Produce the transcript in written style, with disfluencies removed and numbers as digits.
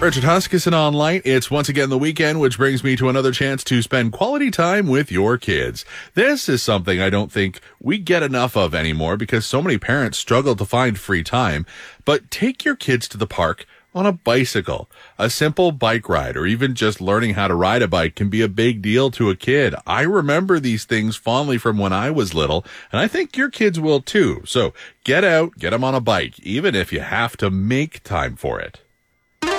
Richard Huskisson on Light. It's once again the weekend, which brings me to another chance to spend quality time with your kids. This is something I don't think we get enough of anymore because so many parents struggle to find free time. But take your kids to the park on a bicycle. A simple bike ride or even just learning how to ride a bike can be a big deal to a kid. I remember these things fondly from when I was little, and I think your kids will too. So get out, get them on a bike, even if you have to make time for it.